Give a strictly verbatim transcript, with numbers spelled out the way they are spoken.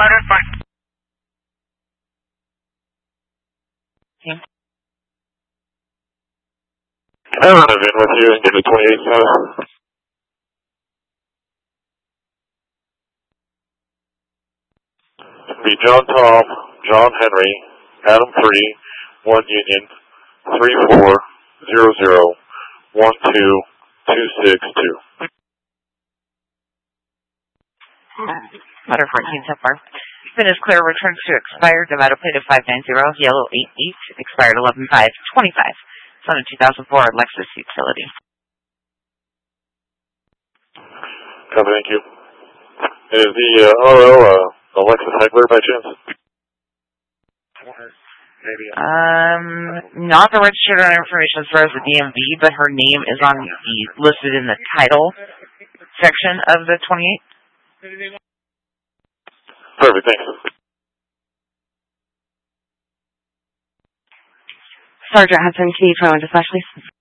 Motor's fine. Okay. I run a V I N with you and get a twenty-eight seven. Be John Tom, John Henry, Adam three, one Union, three four zero zero one two two six two. Motor fourteen so far. Spin is clear, returns to expired, Nevada plate of five nine zero, yellow eight eight, expired eleven five twenty-five. It's on a two thousand four Lexus utility. Copy, thank you. Is the uh, R O uh, Alexis Heckler by chance? Um, not the registered owner information as far as the D M V, but her name is on the listed in the title section of the twenty-eight. Perfect, thanks. Sergeant Hudson, can you phone to specialist?